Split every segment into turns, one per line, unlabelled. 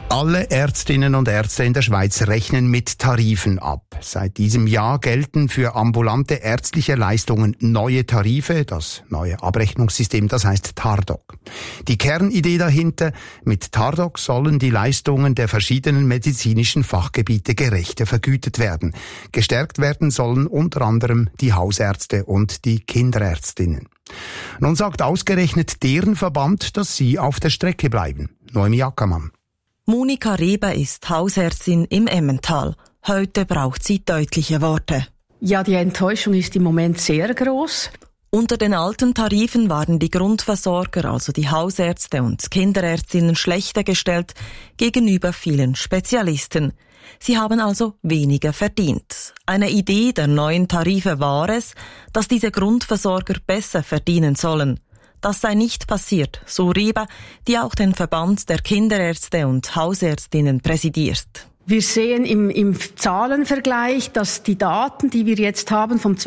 Alle Ärztinnen und Ärzte in der Schweiz rechnen mit Tarifen ab. Seit diesem Jahr gelten für ambulante ärztliche Leistungen neue Tarife, das neue Abrechnungssystem, das heißt TARDOC. Die Kernidee dahinter: mit TARDOC sollen die Leistungen der verschiedenen medizinischen Fachgebiete gerechter vergütet werden. Gestärkt werden sollen unter anderem die Hausärzte und die Kinderärztinnen. Nun sagt ausgerechnet deren Verband, dass sie auf der Strecke bleiben. Noemi Ackermann.
Monika Reber ist Hausärztin im Emmental. Heute braucht sie deutliche Worte.
Ja, die Enttäuschung ist im Moment sehr groß.
Unter den alten Tarifen waren die Grundversorger, also die Hausärzte und Kinderärztinnen, schlechter gestellt gegenüber vielen Spezialisten. Sie haben also weniger verdient. Eine Idee der neuen Tarife war es, dass diese Grundversorger besser verdienen sollen. Das sei nicht passiert, so Reber, die auch den Verband der Kinderärzte und Hausärztinnen präsidiert.
Wir sehen im Zahlenvergleich, dass die Daten, die wir jetzt haben vom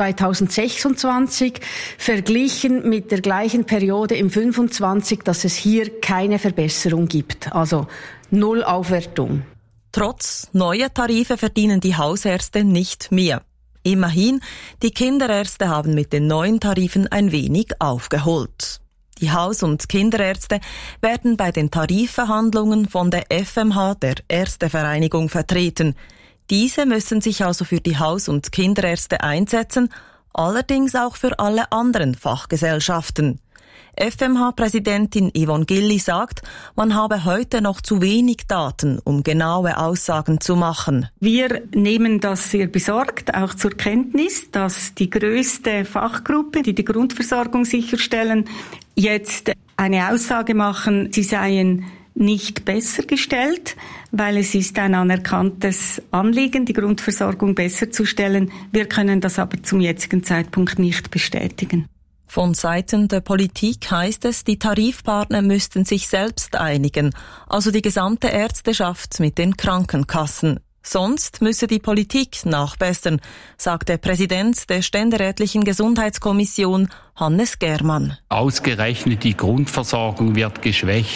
2026, verglichen mit der gleichen Periode im 25, dass es hier keine Verbesserung gibt. Also 0 Aufwertung.
Trotz neuer Tarife verdienen die Hausärzte nicht mehr. Immerhin, die Kinderärzte haben mit den neuen Tarifen ein wenig aufgeholt. Die Haus- und Kinderärzte werden bei den Tarifverhandlungen von der FMH, der Ärztevereinigung, vertreten. Diese müssen sich also für die Haus- und Kinderärzte einsetzen, allerdings auch für alle anderen Fachgesellschaften. FMH-Präsidentin Yvonne Gilli sagt, man habe heute noch zu wenig Daten, um genaue Aussagen zu machen.
Wir nehmen das sehr besorgt auch zur Kenntnis, dass die grösste Fachgruppe, die die Grundversorgung sicherstellen, jetzt eine Aussage machen, sie seien nicht besser gestellt, weil es ist ein anerkanntes Anliegen, die Grundversorgung besser zu stellen. Wir können das aber zum jetzigen Zeitpunkt nicht bestätigen.
Von Seiten der Politik heißt es, die Tarifpartner müssten sich selbst einigen, also die gesamte Ärzteschaft mit den Krankenkassen. Sonst müsse die Politik nachbessern, sagt der Präsident der Ständerätlichen Gesundheitskommission, Hannes Germann.
Ausgerechnet die Grundversorgung wird geschwächt.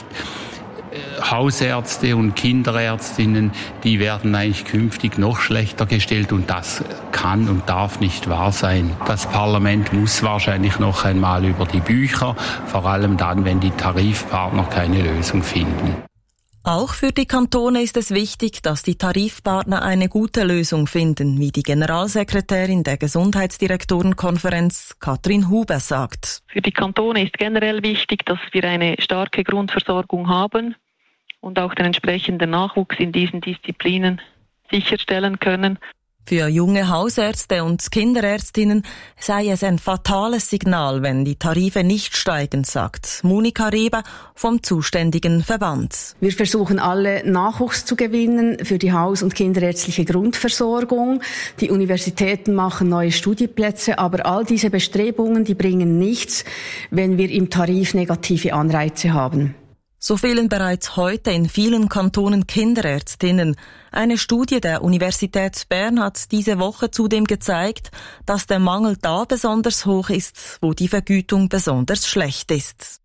Hausärzte und Kinderärztinnen, die werden eigentlich künftig noch schlechter gestellt, und das kann und darf nicht wahr sein. Das Parlament muss wahrscheinlich noch einmal über die Bücher, vor allem dann, wenn die Tarifpartner keine Lösung finden.
Auch für die Kantone ist es wichtig, dass die Tarifpartner eine gute Lösung finden, wie die Generalsekretärin der Gesundheitsdirektorenkonferenz Katrin Huber sagt.
Für die Kantone ist generell wichtig, dass wir eine starke Grundversorgung haben und auch den entsprechenden Nachwuchs in diesen Disziplinen sicherstellen können.
Für junge Hausärzte und Kinderärztinnen sei es ein fatales Signal, wenn die Tarife nicht steigen, sagt Monika Reber vom zuständigen Verband.
Wir versuchen alle Nachwuchs zu gewinnen für die Haus- und kinderärztliche Grundversorgung. Die Universitäten machen neue Studienplätze, aber all diese Bestrebungen, die bringen nichts, wenn wir im Tarif negative Anreize haben.
So fehlen bereits heute in vielen Kantonen Kinderärztinnen. Eine Studie der Universität Bern hat diese Woche zudem gezeigt, dass der Mangel da besonders hoch ist, wo die Vergütung besonders schlecht ist.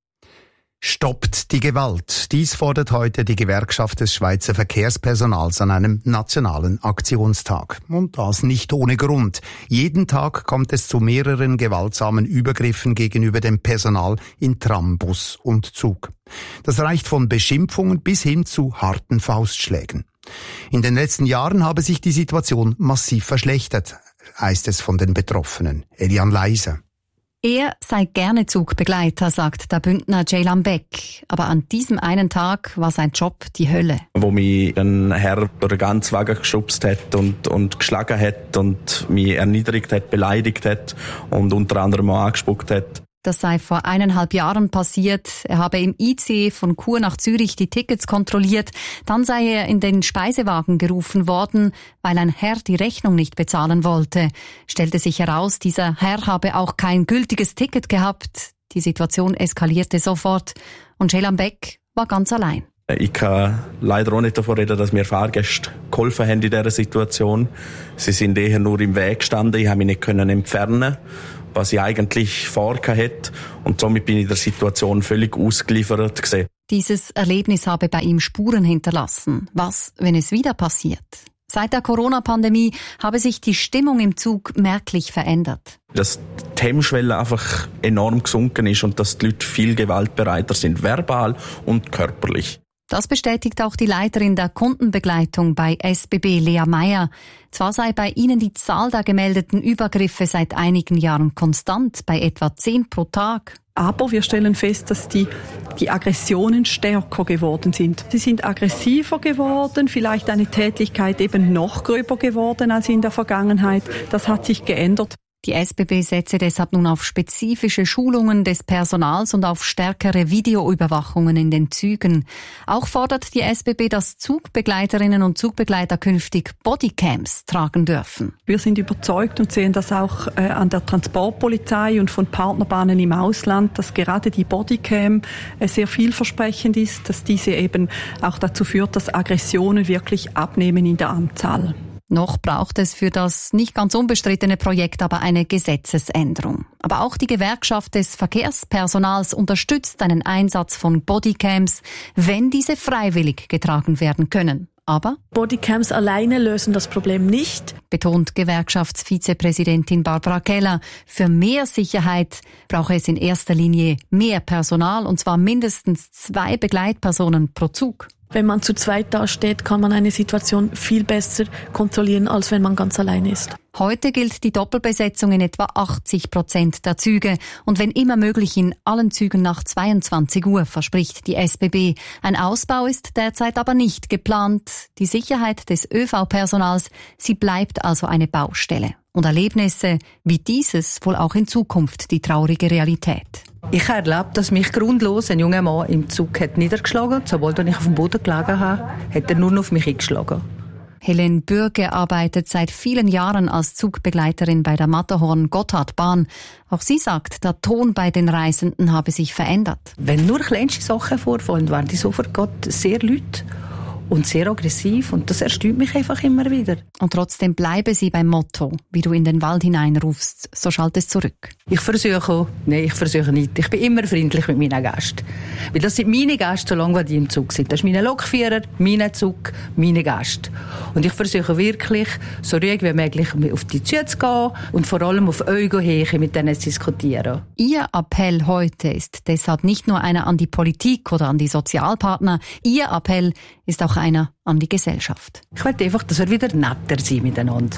Stoppt die Gewalt. Dies fordert heute die Gewerkschaft des Schweizer Verkehrspersonals an einem nationalen Aktionstag. Und das nicht ohne Grund. Jeden Tag kommt es zu mehreren gewaltsamen Übergriffen gegenüber dem Personal in Tram, Bus und Zug. Das reicht von Beschimpfungen bis hin zu harten Faustschlägen. In den letzten Jahren habe sich die Situation massiv verschlechtert, heißt es von den Betroffenen. Elian Leiser.
Er sei gerne Zugbegleiter, sagt der Bündner Ceylan Beck. Aber an diesem einen Tag war sein Job die Hölle. Wo mich ein Herr durch den ganzen Wagen geschubst hat und geschlagen hat und mich erniedrigt hat, beleidigt hat und unter anderem auch angespuckt hat. Das sei vor 1,5 Jahren passiert. Er habe im ICE von Chur nach Zürich die Tickets kontrolliert. Dann sei er in den Speisewagen gerufen worden, weil ein Herr die Rechnung nicht bezahlen wollte. Stellte sich heraus, dieser Herr habe auch kein gültiges Ticket gehabt. Die Situation eskalierte sofort und Ceylan Beck war ganz allein. Ich kann leider auch nicht davon reden, dass mir Fahrgäste geholfen haben in dieser Situation. Sie sind eher nur im Weg gestanden. Ich konnte mich nicht entfernen, was ich eigentlich vorgehabt hätte. Und somit bin ich der Situation völlig ausgeliefert gewesen. Dieses Erlebnis habe bei ihm Spuren hinterlassen. Was, wenn es wieder passiert? Seit der Corona-Pandemie habe sich die Stimmung im Zug merklich verändert.
Dass die Hemmschwelle einfach enorm gesunken ist und dass die Leute viel gewaltbereiter sind, verbal und körperlich.
Das bestätigt auch die Leiterin der Kundenbegleitung bei SBB, Lea Meyer. Zwar sei bei ihnen die Zahl der gemeldeten Übergriffe seit einigen Jahren konstant, bei etwa 10 pro Tag.
Aber wir stellen fest, dass die Aggressionen stärker geworden sind. Sie sind aggressiver geworden, vielleicht eine Tätlichkeit eben noch gröber geworden als in der Vergangenheit. Das hat sich geändert.
Die SBB setze deshalb nun auf spezifische Schulungen des Personals und auf stärkere Videoüberwachungen in den Zügen. Auch fordert die SBB, dass Zugbegleiterinnen und Zugbegleiter künftig Bodycams tragen dürfen.
Wir sind überzeugt und sehen das auch an der Transportpolizei und von Partnerbahnen im Ausland, dass gerade die Bodycam sehr vielversprechend ist, dass diese eben auch dazu führt, dass Aggressionen wirklich abnehmen in der Anzahl.
Noch braucht es für das nicht ganz unbestrittene Projekt aber eine Gesetzesänderung. Aber auch die Gewerkschaft des Verkehrspersonals unterstützt einen Einsatz von Bodycams, wenn diese freiwillig getragen werden können. Aber
Bodycams alleine lösen das Problem nicht,
betont Gewerkschaftsvizepräsidentin Barbara Keller. Für mehr Sicherheit brauche es in erster Linie mehr Personal, und zwar mindestens 2 Begleitpersonen pro Zug.
Wenn man zu zweit dasteht, kann man eine Situation viel besser kontrollieren, als wenn man ganz allein ist.
Heute gilt die Doppelbesetzung in etwa 80% der Züge und wenn immer möglich in allen Zügen nach 22 Uhr, verspricht die SBB. Ein Ausbau ist derzeit aber nicht geplant. Die Sicherheit des ÖV-Personals, sie bleibt also eine Baustelle. Und Erlebnisse wie dieses wohl auch in Zukunft die traurige Realität.
Ich habe erlebt, dass mich grundlos ein junger Mann im Zug hat niedergeschlagen. Sobald ich auf dem Boden gelegen habe, hat er nur noch auf mich eingeschlagen.
Helene Bürge arbeitet seit vielen Jahren als Zugbegleiterin bei der Matterhorn-Gotthardbahn. Auch sie sagt, der Ton bei den Reisenden habe sich verändert.
Wenn nur kleinste Sachen vorfallen, waren die sofort sehr laut und sehr aggressiv und das erstaunt mich einfach immer wieder.
Und trotzdem bleibe sie beim Motto, wie du in den Wald hineinrufst, so schallt es zurück.
Ich versuche nicht. Ich bin immer freundlich mit meinen Gästen. Weil das sind meine Gäste, solange die im Zug sind. Das ist mein Lokführer, mein Zug, meine Gäste. Und ich versuche wirklich, so ruhig wie möglich auf die Züge zu gehen und vor allem auf Augenhöhe mit denen zu diskutieren.
Ihr Appell heute ist deshalb nicht nur einer an die Politik oder an die Sozialpartner. Ihr Appell ist auch einer an die Gesellschaft.
Ich will einfach, dass wir wieder netter sind miteinander.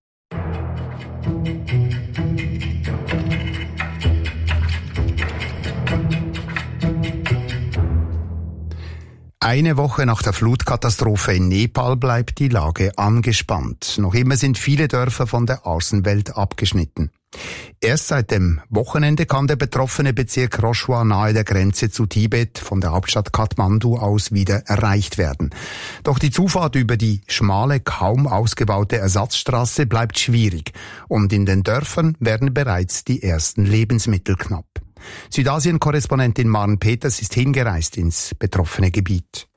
Eine Woche nach der Flutkatastrophe in Nepal bleibt die Lage angespannt. Noch immer sind viele Dörfer von der Außenwelt abgeschnitten. Erst seit dem Wochenende kann der betroffene Bezirk Roshwa nahe der Grenze zu Tibet von der Hauptstadt Kathmandu aus wieder erreicht werden. Doch die Zufahrt über die schmale, kaum ausgebaute Ersatzstraße bleibt schwierig und in den Dörfern werden bereits die ersten Lebensmittel knapp. Südasien-Korrespondentin Maren Peters ist hingereist ins betroffene Gebiet.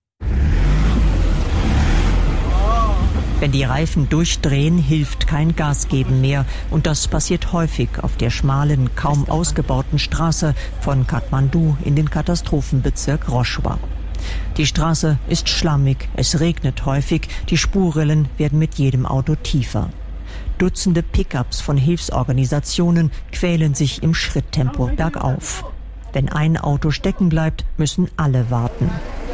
Wenn die Reifen durchdrehen, hilft kein Gasgeben mehr. Und das passiert häufig auf der schmalen, kaum ausgebauten Straße von Kathmandu in den Katastrophenbezirk Roshwa. Die Straße ist schlammig, es regnet häufig, die Spurrillen werden mit jedem Auto tiefer. Dutzende Pickups von Hilfsorganisationen quälen sich im Schritttempo bergauf. Wenn ein Auto stecken bleibt, müssen alle warten.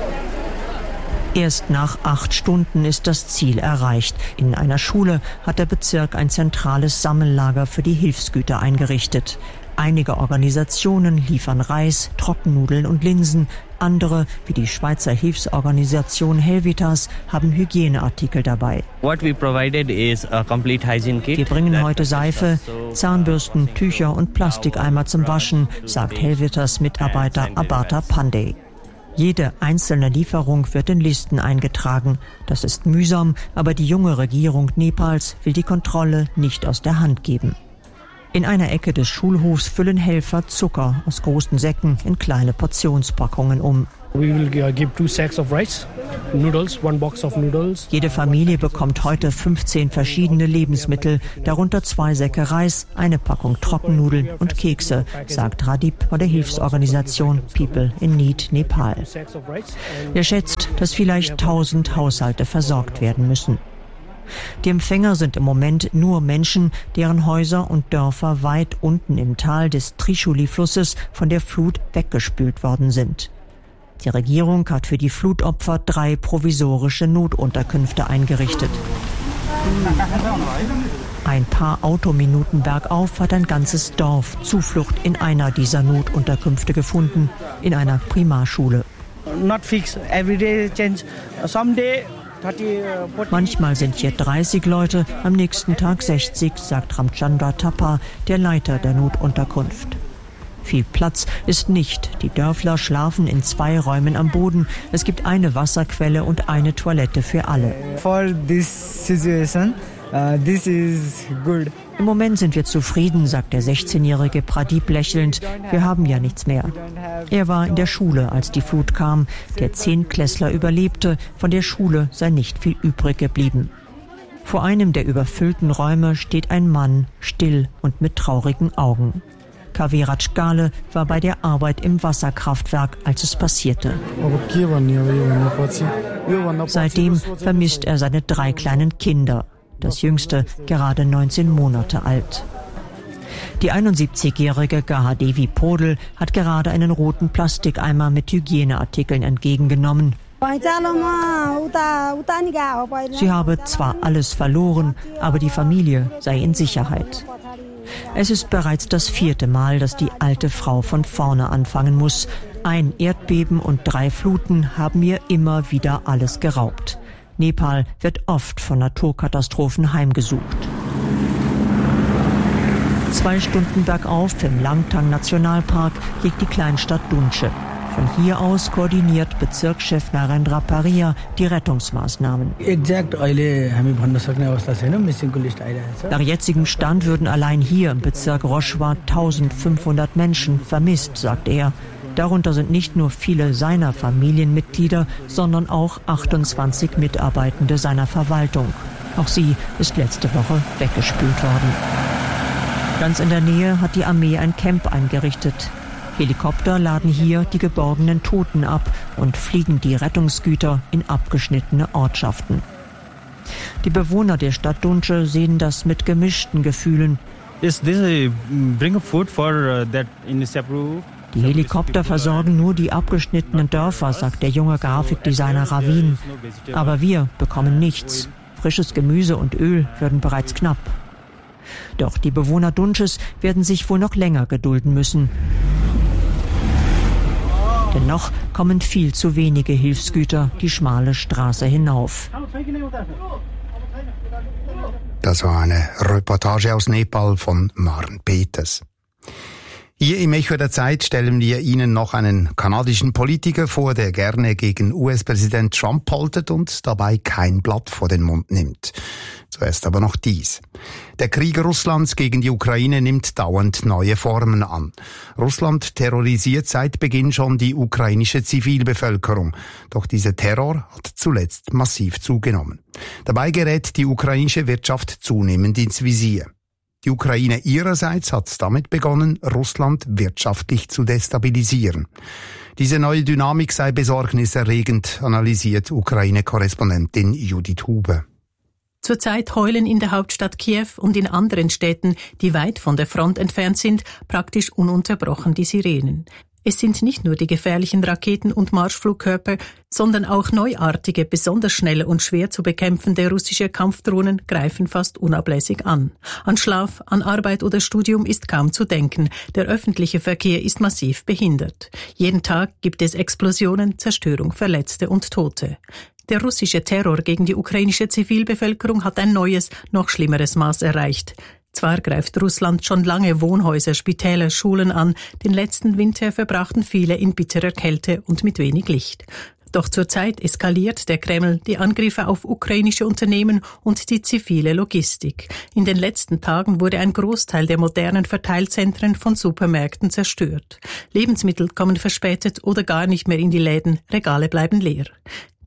Erst nach 8 Stunden ist das Ziel erreicht. In einer Schule hat der Bezirk ein zentrales Sammellager für die Hilfsgüter eingerichtet. Einige Organisationen liefern Reis, Trockennudeln und Linsen. Andere, wie die Schweizer Hilfsorganisation Helvitas, haben Hygieneartikel dabei. Wir bringen heute Seife, Zahnbürsten, Tücher und Plastikeimer zum Waschen, sagt Helvitas-Mitarbeiter Abata Pandey. Jede einzelne Lieferung wird in Listen eingetragen. Das ist mühsam, aber die junge Regierung Nepals will die Kontrolle nicht aus der Hand geben. In einer Ecke des Schulhofs füllen Helfer Zucker aus großen Säcken in kleine Portionspackungen um.
We will give 2 sacks of rice
Jede Familie bekommt heute 15 verschiedene Lebensmittel, darunter 2 Säcke Reis, eine Packung Trockennudeln und Kekse, sagt Radip von der Hilfsorganisation People in Need Nepal. Er schätzt, dass vielleicht 1000 Haushalte versorgt werden müssen. Die Empfänger sind im Moment nur Menschen, deren Häuser und Dörfer weit unten im Tal des Trishuli-Flusses von der Flut weggespült worden sind. Die Regierung hat für die Flutopfer 3 provisorische Notunterkünfte eingerichtet. Ein paar Autominuten bergauf hat ein ganzes Dorf Zuflucht in einer dieser Notunterkünfte gefunden, in einer Primarschule. Manchmal sind hier 30 Leute, am nächsten Tag 60, sagt Ramchandra Thapa, der Leiter der Notunterkunft. Viel Platz ist nicht. Die Dörfler schlafen in 2 Räumen am Boden. Es gibt eine Wasserquelle und eine Toilette für alle. Im Moment sind wir zufrieden, sagt der 16-jährige Pradip lächelnd. Wir haben ja nichts mehr. Er war in der Schule, als die Flut kam. Der 10-Klässler überlebte. Von der Schule sei nicht viel übrig geblieben. Vor einem der überfüllten Räume steht ein Mann, still und mit traurigen Augen. Kaviraj Gale war bei der Arbeit im Wasserkraftwerk, als es passierte. Seitdem vermisst er seine 3 kleinen Kinder. Das jüngste gerade 19 Monate alt. Die 71-jährige Gahadevi Podel hat gerade einen roten Plastikeimer mit Hygieneartikeln entgegengenommen. Sie habe zwar alles verloren, aber die Familie sei in Sicherheit. Es ist bereits das 4. Mal, dass die alte Frau von vorne anfangen muss. Ein Erdbeben und 3 Fluten haben ihr immer wieder alles geraubt. Nepal wird oft von Naturkatastrophen heimgesucht. 2 Stunden bergauf im Langtang-Nationalpark liegt die Kleinstadt Dunche. Von hier aus koordiniert Bezirkschef Narendra Paria die Rettungsmaßnahmen. Nach jetzigem Stand würden allein hier im Bezirk Roshwa 1500 Menschen vermisst, sagt er. Darunter sind nicht nur viele seiner Familienmitglieder, sondern auch 28 Mitarbeitende seiner Verwaltung. Auch sie ist letzte Woche weggespült worden. Ganz in der Nähe hat die Armee ein Camp eingerichtet. Helikopter laden hier die geborgenen Toten ab und fliegen die Rettungsgüter in abgeschnittene Ortschaften. Die Bewohner der Stadt Dunche sehen das mit gemischten Gefühlen. Die Helikopter versorgen nur die abgeschnittenen Dörfer, sagt der junge Grafikdesigner Ravin. Aber wir bekommen nichts. Frisches Gemüse und Öl würden bereits knapp. Doch die Bewohner Dunches werden sich wohl noch länger gedulden müssen. Denn noch kommen viel zu wenige Hilfsgüter die schmale Straße hinauf.
Das war eine Reportage aus Nepal von Maren Peters. Hier im Echo der Zeit stellen wir Ihnen noch einen kanadischen Politiker vor, der gerne gegen US-Präsident Trump poltert und dabei kein Blatt vor den Mund nimmt. Zuerst aber noch dies. Der Krieg Russlands gegen die Ukraine nimmt dauernd neue Formen an. Russland terrorisiert seit Beginn schon die ukrainische Zivilbevölkerung. Doch dieser Terror hat zuletzt massiv zugenommen. Dabei gerät die ukrainische Wirtschaft zunehmend ins Visier. Die Ukraine ihrerseits hat damit begonnen, Russland wirtschaftlich zu destabilisieren. Diese neue Dynamik sei besorgniserregend, analysiert Ukraine-Korrespondentin Judith Hube.
Zurzeit heulen in der Hauptstadt Kiew und in anderen Städten, die weit von der Front entfernt sind, praktisch ununterbrochen die Sirenen. Es sind nicht nur die gefährlichen Raketen und Marschflugkörper, sondern auch neuartige, besonders schnelle und schwer zu bekämpfende russische Kampfdrohnen greifen fast unablässig an. An Schlaf, an Arbeit oder Studium ist kaum zu denken. Der öffentliche Verkehr ist massiv behindert. Jeden Tag gibt es Explosionen, Zerstörung, Verletzte und Tote. Der russische Terror gegen die ukrainische Zivilbevölkerung hat ein neues, noch schlimmeres Maß erreicht. Zwar greift Russland schon lange Wohnhäuser, Spitäler, Schulen an, den letzten Winter verbrachten viele in bitterer Kälte und mit wenig Licht. Doch zurzeit eskaliert der Kreml die Angriffe auf ukrainische Unternehmen und die zivile Logistik. In den letzten Tagen wurde ein Großteil der modernen Verteilzentren von Supermärkten zerstört. Lebensmittel kommen verspätet oder gar nicht mehr in die Läden, Regale bleiben leer.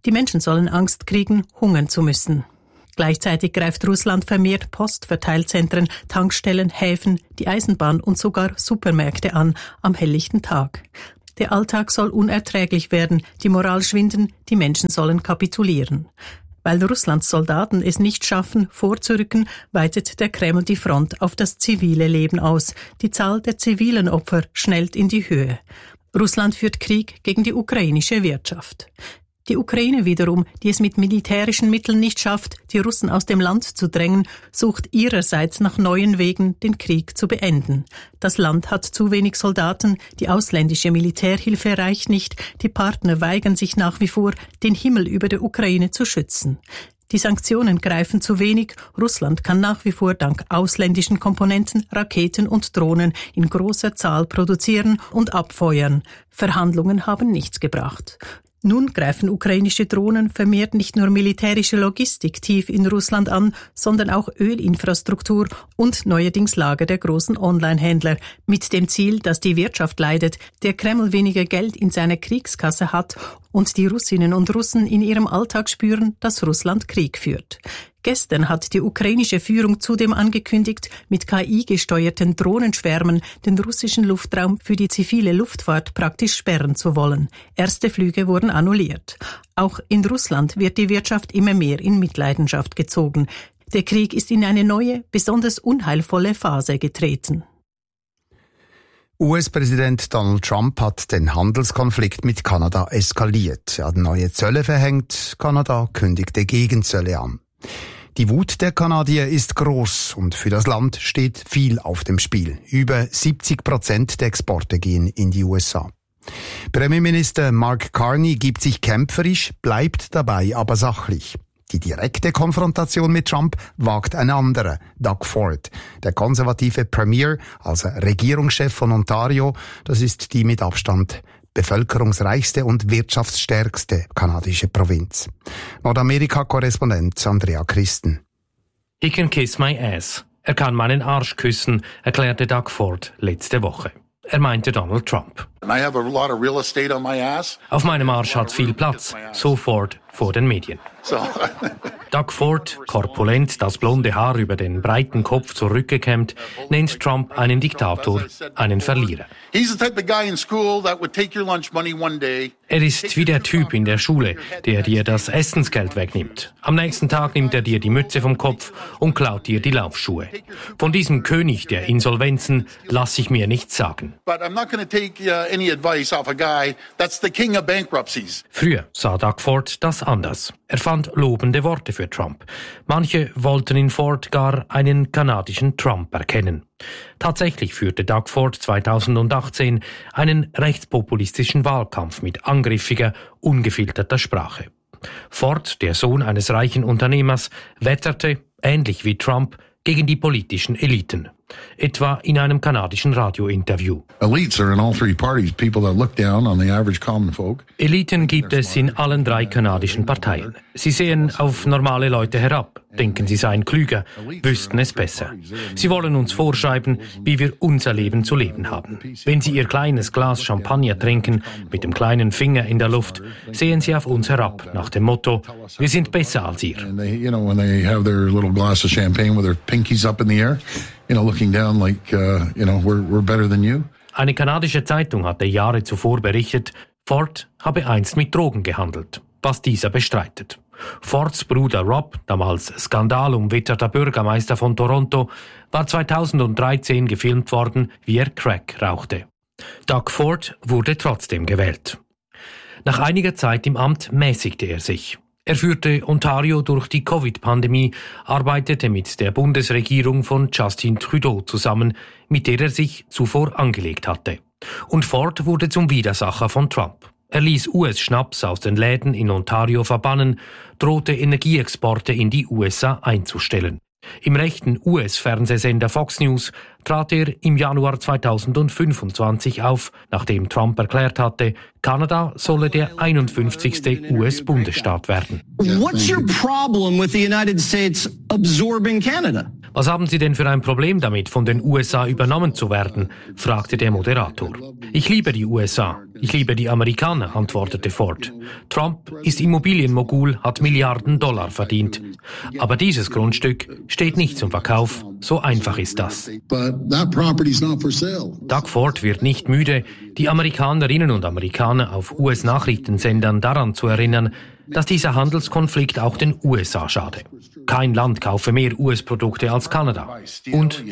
Die Menschen sollen Angst kriegen, hungern zu müssen. Gleichzeitig greift Russland vermehrt Postverteilzentren, Tankstellen, Häfen, die Eisenbahn und sogar Supermärkte an am helllichten Tag. Der Alltag soll unerträglich werden, die Moral schwinden, die Menschen sollen kapitulieren. Weil Russlands Soldaten es nicht schaffen, vorzurücken, weitet der Kreml die Front auf das zivile Leben aus. Die Zahl der zivilen Opfer schnellt in die Höhe. Russland führt Krieg gegen die ukrainische Wirtschaft. Die Ukraine wiederum, die es mit militärischen Mitteln nicht schafft, die Russen aus dem Land zu drängen, sucht ihrerseits nach neuen Wegen, den Krieg zu beenden. Das Land hat zu wenig Soldaten, die ausländische Militärhilfe reicht nicht, die Partner weigern sich nach wie vor, den Himmel über der Ukraine zu schützen. Die Sanktionen greifen zu wenig, Russland kann nach wie vor dank ausländischen Komponenten Raketen und Drohnen in großer Zahl produzieren und abfeuern. Verhandlungen haben nichts gebracht. Nun greifen ukrainische Drohnen vermehrt nicht nur militärische Logistik tief in Russland an, sondern auch Ölinfrastruktur und neuerdings Lager der großen Online-Händler, mit dem Ziel, dass die Wirtschaft leidet, der Kreml weniger Geld in seiner Kriegskasse hat und die Russinnen und Russen in ihrem Alltag spüren, dass Russland Krieg führt. Gestern hat die ukrainische Führung zudem angekündigt, mit KI-gesteuerten Drohnenschwärmen den russischen Luftraum für die zivile Luftfahrt praktisch sperren zu wollen. Erste Flüge wurden annulliert. Auch in Russland wird die Wirtschaft immer mehr in Mitleidenschaft gezogen. Der Krieg ist in eine neue, besonders unheilvolle Phase getreten.
US-Präsident Donald Trump hat den Handelskonflikt mit Kanada eskaliert. Er hat neue Zölle verhängt. Kanada kündigte Gegenzölle an. Die Wut der Kanadier ist groß und für das Land steht viel auf dem Spiel. Über 70% der Exporte gehen in die USA. Premierminister Mark Carney gibt sich kämpferisch, bleibt dabei aber sachlich. Die direkte Konfrontation mit Trump wagt ein anderer, Doug Ford. Der konservative Premier, also Regierungschef von Ontario, das ist die mit Abstand bevölkerungsreichste und wirtschaftsstärkste kanadische Provinz. Nordamerika-Korrespondent Andrea Christen.
He can kiss my ass. Er kann meinen Arsch küssen, erklärte Doug Ford letzte Woche. Er meinte Donald Trump.
I have a lot of real estate on my ass.
Auf meinem Arsch hat viel Platz, so Ford vor den Medien. Doug Ford, korpulent, das blonde Haar über den breiten Kopf zurückgekämmt, nennt Trump einen Diktator, einen Verlierer. Er ist wie der Typ in der Schule, der dir das Essensgeld wegnimmt. Am nächsten Tag nimmt er dir die Mütze vom Kopf und klaut dir die Laufschuhe. Von diesem König der Insolvenzen lasse ich mir nichts sagen. Früher sah Doug Ford das anders. Er fand lobende Worte für Trump. Manche wollten in Ford gar einen kanadischen Trump erkennen. Tatsächlich führte Doug Ford 2018 einen rechtspopulistischen Wahlkampf mit angriffiger, ungefilterter Sprache. Ford, der Sohn eines reichen Unternehmers, wetterte, ähnlich wie Trump, gegen die politischen Eliten. Etwa in einem kanadischen Radiointerview. Eliten gibt es in allen 3 kanadischen Parteien. Sie sehen auf normale Leute herab, denken, sie seien klüger, wüssten es besser. Sie wollen uns vorschreiben, wie wir unser Leben zu leben haben. Wenn sie ihr kleines Glas Champagner trinken, mit dem kleinen Finger in der Luft, sehen sie auf uns herab, nach dem Motto, wir sind besser als ihr.
Looking down like, we're better than you.
Eine kanadische Zeitung hatte Jahre zuvor berichtet, Ford habe einst mit Drogen gehandelt, was dieser bestreitet. Fords Bruder Rob, damals skandalumwitterter Bürgermeister von Toronto, war 2013 gefilmt worden, wie er Crack rauchte. Doug Ford wurde trotzdem gewählt. Nach einiger Zeit im Amt mäßigte er sich. Er führte Ontario durch die Covid-Pandemie, arbeitete mit der Bundesregierung von Justin Trudeau zusammen, mit der er sich zuvor angelegt hatte. Und Ford wurde zum Widersacher von Trump. Er ließ US-Schnaps aus den Läden in Ontario verbannen, drohte Energieexporte in die USA einzustellen. Im rechten US-Fernsehsender Fox News trat er im Januar 2025 auf, nachdem Trump erklärt hatte, Kanada solle der 51. US-Bundesstaat werden.
What's your problem with the United States absorbing Canada?
Was haben Sie denn für ein Problem damit, von den USA übernommen zu werden? Fragte der Moderator. Ich liebe die USA. Ich liebe die Amerikaner, antwortete Ford. Trump ist Immobilienmogul, hat Milliarden Dollar verdient. Aber dieses Grundstück steht nicht zum Verkauf. So einfach ist das. Doug Ford wird nicht müde, die Amerikanerinnen und Amerikaner auf US-Nachrichtensendern daran zu erinnern, dass dieser Handelskonflikt auch den USA schade. Kein Land kaufe mehr US-Produkte als Kanada. Und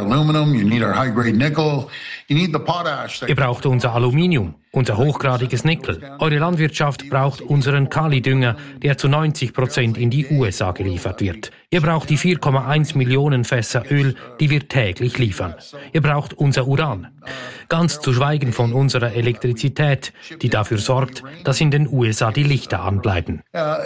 ihr braucht unser Aluminium, unser hochgradiges Nickel. Eure Landwirtschaft braucht unseren Kali-Dünger, der zu 90% in die USA geliefert wird. Ihr braucht die 4,1 Millionen Fässer Öl, die wir täglich liefern. Ihr braucht unser Uran. Ganz zu schweigen von unserer Elektrizität, die dafür sorgt, dass in den USA die Lichter anbleiben.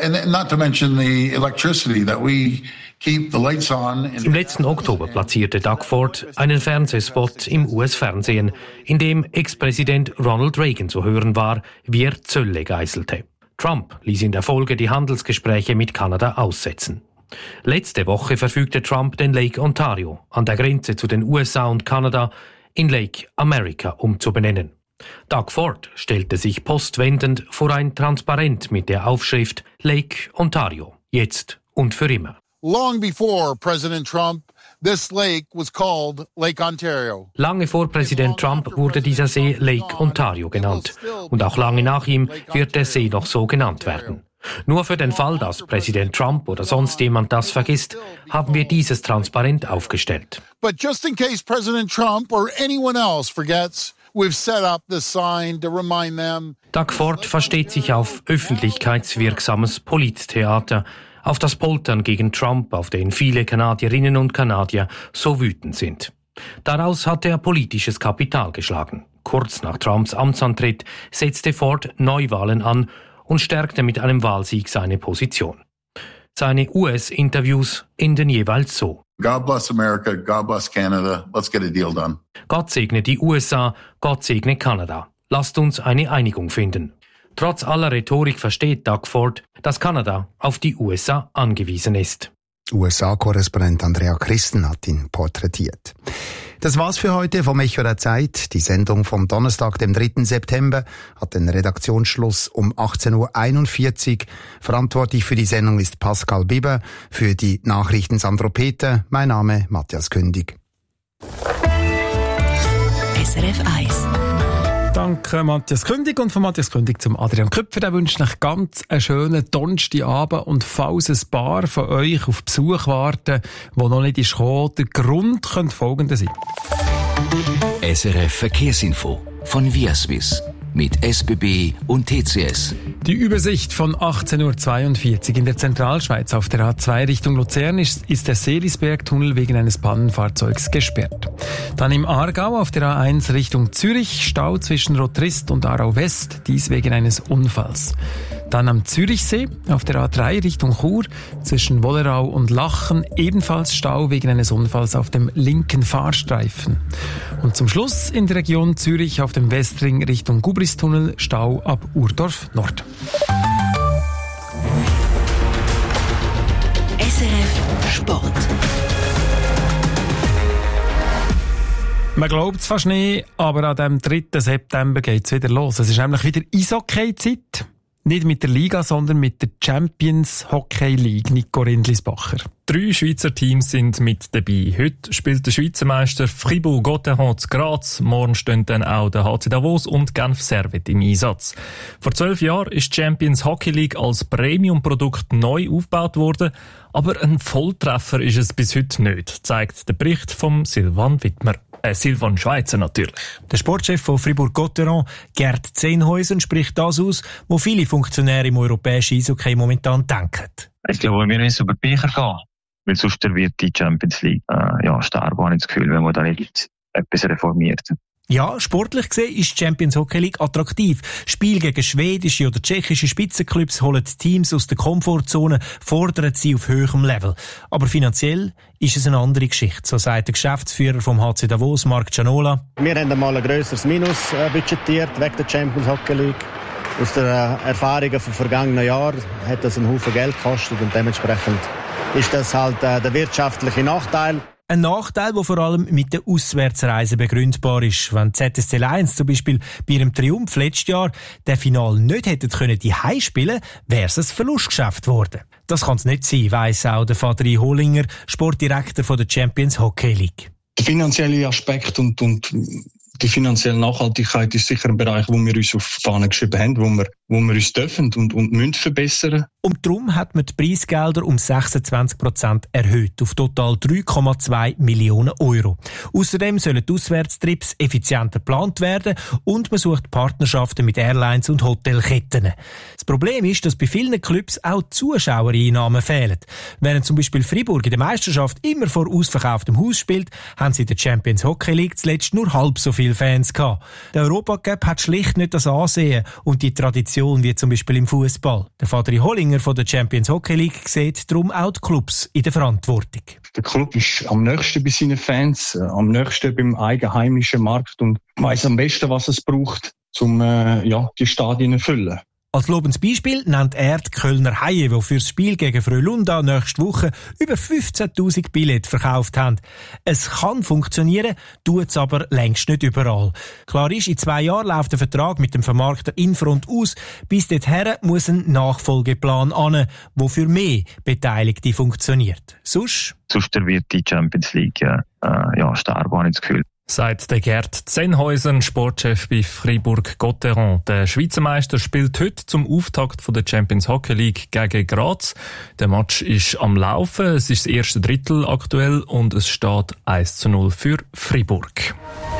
Im letzten Oktober platzierte Doug Ford einen Fernsehspot im US-Fernsehen, in dem Ex-Präsident Ronald Reagan zu hören war, wie er Zölle geißelte. Trump ließ in der Folge die Handelsgespräche mit Kanada aussetzen. Letzte Woche verfügte Trump den Lake Ontario an der Grenze zu den USA und Kanada in Lake America umzubenennen. Doug Ford stellte sich postwendend vor ein Transparent mit der Aufschrift Lake Ontario, jetzt und für immer.
Long before President Trump, this lake was called Lake Ontario.
Lange vor Präsident Trump wurde dieser See Lake Ontario genannt. Und auch lange nach ihm wird der See noch so genannt werden. Nur für den Fall, dass Präsident Trump oder sonst jemand das vergisst, haben wir dieses Transparent aufgestellt.
But just in case President Trump or anyone else forgets, we've set up this sign to remind them.
Doug Ford versteht sich auf öffentlichkeitswirksames Polittheater, auf das Poltern gegen Trump, auf den viele Kanadierinnen und Kanadier so wütend sind. Daraus hat er politisches Kapital geschlagen. Kurz nach Trumps Amtsantritt setzte Ford Neuwahlen an und stärkte mit einem Wahlsieg seine Position. Seine US-Interviews enden jeweils so.
God bless America, God bless Canada, let's get a deal done.
Gott segne die USA, Gott segne Kanada. Lasst uns eine Einigung finden. Trotz aller Rhetorik versteht Doug Ford, dass Kanada auf die USA angewiesen ist.
USA-Korrespondent Andrea Christen hat ihn porträtiert. Das war's für heute vom Echo der Zeit. Die Sendung vom Donnerstag, dem 3. September, hat den Redaktionsschluss um 18.41 Uhr. Verantwortlich für die Sendung ist Pascal Biber, für die Nachrichten Sandro Peter. Mein Name Matthias Kündig.
SRF 1.
Danke Matthias Kündig, und von Matthias Kündig zum Adrian Köpfer. Der wünscht euch ganz einen schönen Donnerstagabend, und falls ein paar von euch auf Besuch warten, wo noch nicht ist gekommen, der Grund könnte folgender sein.
SRF Verkehrsinfo von Viaswiss mit SBB und TCS.
Die Übersicht von 18.42 Uhr in der Zentralschweiz. Auf der A2 Richtung Luzern ist der Seelisbergtunnel wegen eines Pannenfahrzeugs gesperrt. Dann im Aargau auf der A1 Richtung Zürich Stau zwischen Rotrist und Aarau West, dies wegen eines Unfalls. Dann am Zürichsee auf der A3 Richtung Chur zwischen Wollerau und Lachen ebenfalls Stau wegen eines Unfalls auf dem linken Fahrstreifen. Und zum Schluss in der Region Zürich auf dem Westring Richtung Gubristunnel Stau ab Urdorf Nord.
SRF Sport.
Man glaubt es fast nicht, aber an dem 3. September geht es wieder los. Es ist nämlich wieder Eishockey-Zeit. Nicht mit der Liga, sondern mit der Champions Hockey League. Nico Rindlisbacher.
3 Schweizer Teams sind mit dabei. Heute spielt der Schweizer Meister Fribourg-Gotteron zu Graz. Morgen stehen dann auch der HC Davos und Genf Servette im Einsatz. Vor 12 Jahren ist die Champions Hockey League als Premium-Produkt neu aufgebaut worden. Aber ein Volltreffer ist es bis heute nicht, zeigt der Bericht von Silvan Wittmer. Silvan Schweizer natürlich.
Der Sportchef von Fribourg-Gotteron, Gerd Zehnhuisen, spricht das aus, wo viele Funktionäre im europäischen Eishockey momentan denken.
Ich glaube, wir müssen über die Bücher gehen, weil sonst wird die Champions League sterben, habe ich das Gefühl, wenn man da nicht etwas reformiert.
Ja, sportlich gesehen ist die Champions Hockey League attraktiv. Spiele gegen schwedische oder tschechische Spitzenclubs holen die Teams aus der Komfortzone, fordern sie auf höherem Level. Aber finanziell ist es eine andere Geschichte, so sagt der Geschäftsführer vom HC Davos, Marc Gianola.
Wir haben einmal ein grösseres Minus budgetiert wegen der Champions Hockey League. Aus den Erfahrungen vom vergangenen Jahr hat das einen Haufen Geld gekostet und dementsprechend ist das halt der wirtschaftliche Nachteil.
Ein Nachteil, der vor allem mit den Auswärtsreisen begründbar ist. Wenn ZSC Lions zum Beispiel bei ihrem Triumph letztes Jahr den Final nicht hätten können die Heim spielen, wäre es ein Verlustgeschäft geworden. Das kann es nicht sein, weiss auch der Fadri Hollinger, Sportdirektor von der Champions Hockey League.
Der finanzielle Aspekt und die finanzielle Nachhaltigkeit ist sicher ein Bereich, wo wir uns auf die Fahne geschrieben haben, wo wir uns dürfen und müssen verbessern.
Und darum hat man die Preisgelder um 26% erhöht, auf total 3,2 Millionen Euro. Außerdem sollen die Auswärtstrips effizienter geplant werden und man sucht Partnerschaften mit Airlines und Hotelketten. Das Problem ist, dass bei vielen Clubs auch Zuschauereinnahmen fehlen. Während zum Beispiel Fribourg in der Meisterschaft immer vor ausverkauftem Haus spielt, haben sie in der Champions Hockey League zuletzt nur halb so viele Fans gehabt. Der Europacup hat schlicht nicht das Ansehen und die Tradition wie zum Beispiel im Fußball. Der Fadri Hollinger von der Champions Hockey League sieht darum auch die Clubs in der Verantwortung.
Der Club ist am nächsten bei seinen Fans, am nächsten beim eigenheimischen Markt und weiss am besten, was es braucht, um die Stadien zu füllen.
Als lobendes Beispiel nennt er die Kölner Haie, die für das Spiel gegen Frölunda nächste Woche über 15'000 Billette verkauft haben. Es kann funktionieren, tut es aber längst nicht überall. Klar ist, in 2 Jahren läuft der Vertrag mit dem Vermarkter Infront aus. Bis dorthin muss ein Nachfolgeplan an, der für mehr Beteiligte funktioniert. Sonst
wird die Champions League sterben, habe ich das Gefühl.
Sagt der Gerd Zenhäusen, Sportchef bei Fribourg-Gotteron. Der Schweizer Meister spielt heute zum Auftakt von der Champions Hockey League gegen Graz. Der Match ist am Laufen, es ist das erste Drittel aktuell und es steht 1:0 für Fribourg.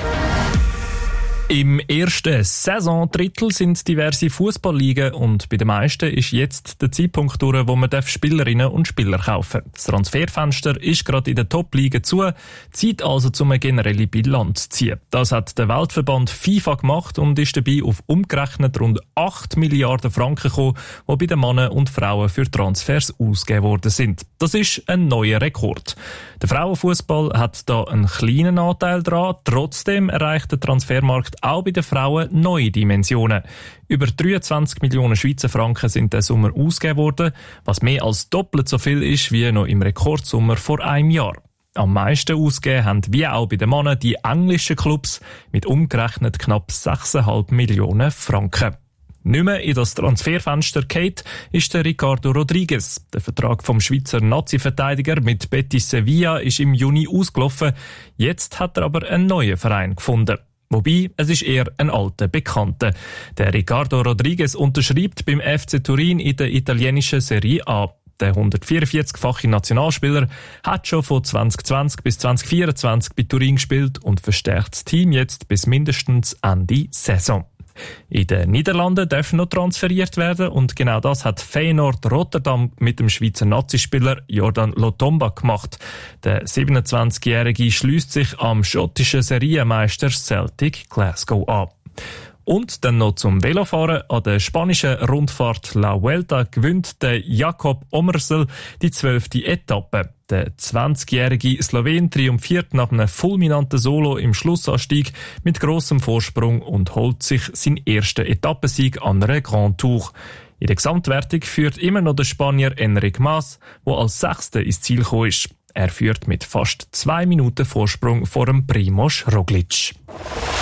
Im ersten Saisondrittel sind diverse Fußballligen und bei den meisten ist jetzt der Zeitpunkt durch, wo man Spielerinnen und Spieler kaufen darf. Das Transferfenster ist gerade in den Top-Ligen zu, Zeit also, um eine generelle Bilanz zu ziehen. Das hat der Weltverband FIFA gemacht und ist dabei auf umgerechnet rund 8 Milliarden Franken gekommen, die bei den Männern und Frauen für Transfers ausgegeben worden sind. Das ist ein neuer Rekord. Der Frauenfußball hat da einen kleinen Anteil dran, trotzdem erreicht der Transfermarkt auch bei den Frauen neue Dimensionen. Über 23 Millionen Schweizer Franken sind diesen Sommer ausgegeben worden, was mehr als doppelt so viel ist wie noch im Rekordsommer vor einem Jahr. Am meisten ausgegeben haben, wie auch bei den Männern, die englischen Clubs mit umgerechnet knapp 6,5 Millionen Franken. Nicht mehr in das Transferfenster geht ist der Ricardo Rodriguez. Der Vertrag vom Schweizer Nazi-Verteidiger mit Betis Sevilla ist im Juni ausgelaufen. Jetzt hat er aber einen neuen Verein gefunden. Wobei, es ist eher ein alter Bekannter. Der Ricardo Rodriguez unterschreibt beim FC Turin in der italienischen Serie A. Der 144-fache Nationalspieler hat schon von 2020 bis 2024 bei Turin gespielt und verstärkt das Team jetzt bis mindestens Ende Saison. In den Niederlanden darf noch transferiert werden und genau das hat Feyenoord Rotterdam mit dem Schweizer Nazispieler Jordan Lotomba gemacht. Der 27-Jährige schliesst sich am schottischen Serienmeister Celtic Glasgow an. Und dann noch zum Velofahren. An der spanischen Rundfahrt La Vuelta gewinnt der Jakob Omersel die 12. Etappe. Der 20-jährige Slowen triumphiert nach einem fulminanten Solo im Schlussanstieg mit grossem Vorsprung und holt sich seinen ersten Etappensieg an einer Grand Tour. In der Gesamtwertung führt immer noch der Spanier Enric Mas, der als Sechster ins Ziel gekommen ist. Er führt mit fast 2 Minuten Vorsprung vor dem Primož Roglič.